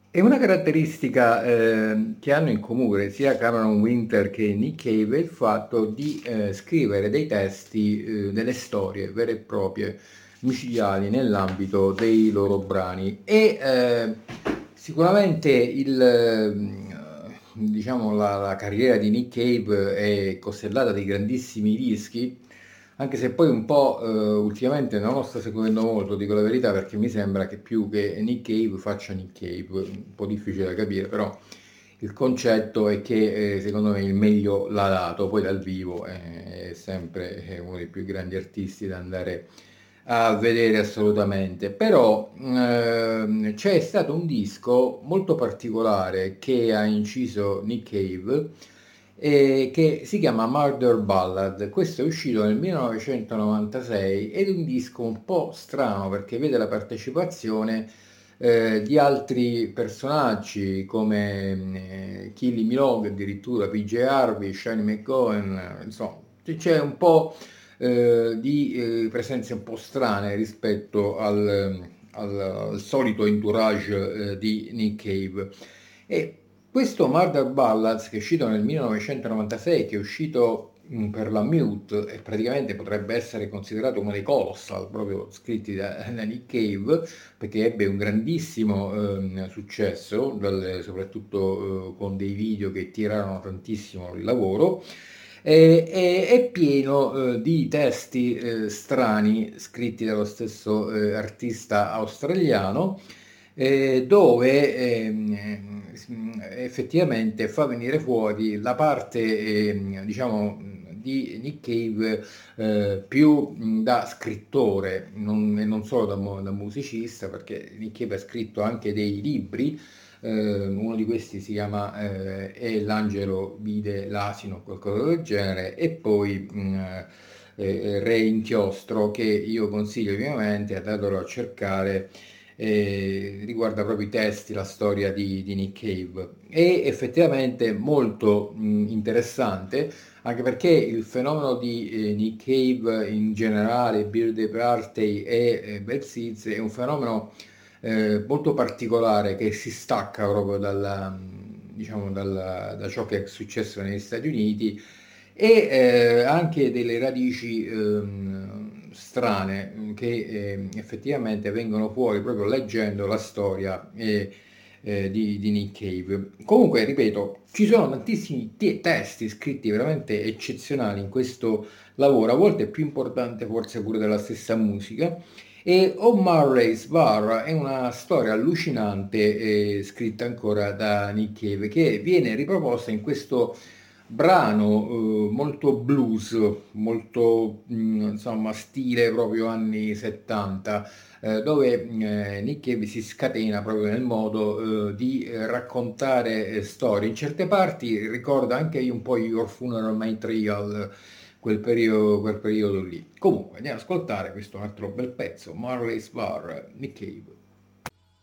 È una caratteristica che hanno in comune sia Cameron Winter che Nick Cave è il fatto di scrivere dei testi, delle storie vere e proprie, micidiali nell'ambito dei loro brani e sicuramente diciamo, la carriera di Nick Cave è costellata di grandissimi rischi, anche se poi un po' ultimamente non lo sto seguendo molto, dico la verità, perché mi sembra che più che Nick Cave faccia Nick Cave, un po' difficile da capire, però il concetto è che secondo me il meglio l'ha dato, poi dal vivo è sempre uno dei più grandi artisti da andare a vedere assolutamente. Però c'è stato un disco molto particolare che ha inciso Nick Cave, che si chiama Murder Ballad. Questo è uscito nel 1996 ed è un disco un po' strano perché vede la partecipazione di altri personaggi come Kylie Minogue, addirittura PJ Harvey, Shani McGowan, insomma, c'è un po' di presenze un po' strane rispetto al solito entourage di Nick Cave. E questo Murder Ballads, che è uscito nel 1996, che è uscito per la Mute e praticamente potrebbe essere considerato uno dei colossal proprio scritti da Nick Cave, perché ebbe un grandissimo successo, soprattutto con dei video che tirarono tantissimo il lavoro. È pieno di testi strani scritti dallo stesso artista australiano, dove effettivamente fa venire fuori la parte, diciamo, di Nick Cave più da scrittore, e non solo da musicista, perché Nick Cave ha scritto anche dei libri. Uno di questi si chiama E l'angelo vide l'asino, qualcosa del genere, e poi Re Inchiostro, che io consiglio vivamente, andatelo a cercare, riguarda proprio i testi, la storia di Nick Cave. È effettivamente molto interessante, anche perché il fenomeno di Nick Cave in generale, Birthday Party e Bad Seeds è un fenomeno molto particolare che si stacca proprio diciamo, da ciò che è successo negli Stati Uniti e anche delle radici strane che effettivamente vengono fuori proprio leggendo la storia di Nick Cave. Comunque, ripeto, ci sono tantissimi testi scritti veramente eccezionali in questo lavoro, a volte più importante forse pure della stessa musica. E O'Malley's Bar è una storia allucinante, scritta ancora da Nick Cave, che viene riproposta in questo brano molto blues, molto insomma stile proprio anni 70, dove Nick Cave si scatena proprio nel modo di raccontare storie. In certe parti ricorda anche un po' Your Funeral My Trial, quel periodo lì. Comunque andiamo ad ascoltare questo altro bel pezzo, Marley's Bar, Nick Cave.